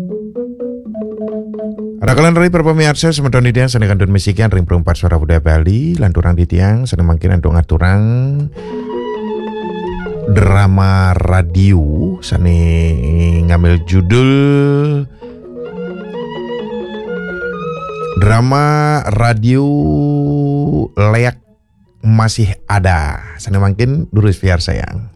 Rakalan rai para pemirsa semeton di tiang sani kantun mesikian ring perempat suara budaya Bali lanturang di tiang sani mangkin antung aturang drama radio sani ngambil judul drama radio layak masih ada sani mangkin durus biar sayang.